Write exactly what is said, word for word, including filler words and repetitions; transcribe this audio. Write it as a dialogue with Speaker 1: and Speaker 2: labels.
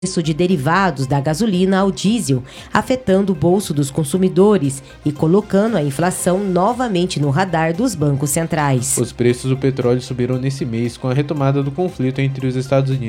Speaker 1: preço de derivados da gasolina ao diesel, afetando o bolso dos consumidores e colocando a inflação novamente no radar dos bancos centrais.
Speaker 2: Os preços do petróleo subiram nesse mês com a retomada do conflito entre os Estados Unidos